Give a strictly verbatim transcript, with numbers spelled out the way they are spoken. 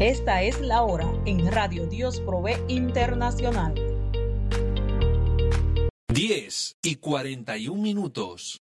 Esta es la hora en Radio Dios Provee Internacional. diez y cuarenta y un minutos.